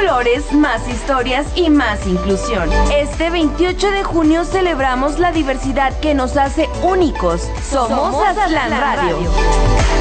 colores, más historias y más inclusión. Este 28 de junio celebramos la diversidad que nos hace únicos. Somos Aztlán Radio.